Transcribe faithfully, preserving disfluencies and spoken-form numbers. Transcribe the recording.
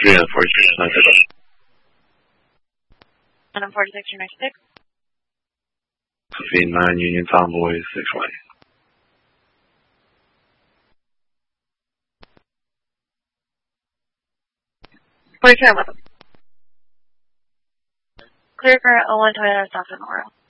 three and forty-six, ninety-six. And I'm forty-six, you're ninety-six. Sophie nine, Union Tomboy, six way. forty-three, I'm with them. Clear current oh one Toyota South Aurora.